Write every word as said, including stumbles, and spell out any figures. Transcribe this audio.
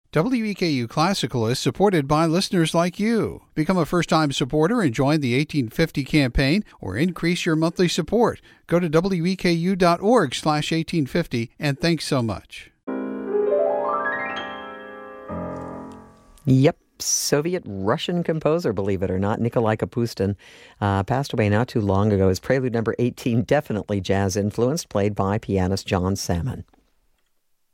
W E K U Classical is supported by listeners like you. Become a first-time supporter and join the eighteen fifty campaign or increase your monthly support. Go to W E K U dot org slash eighteen fifty, and thanks so much. Yep. Soviet-Russian composer, believe it or not, Nikolai Kapustin, uh, passed away not too long ago. His Prelude number eighteen, definitely jazz-influenced, played by pianist John Salmon.